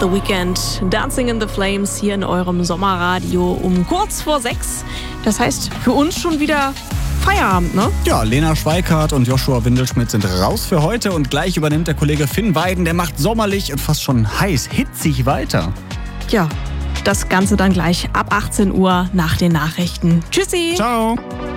The Weeknd, Dancing in the Flames hier in eurem Sommerradio um kurz vor 6. Das heißt, für uns schon wieder Feierabend, ne? Ja, Lena Schweikart und Joshua Windelschmidt sind raus für heute und gleich übernimmt der Kollege Finn Weiden, der macht sommerlich und fast schon heiß, hitzig weiter. Ja, das Ganze dann gleich ab 18 Uhr nach den Nachrichten. Tschüssi! Ciao!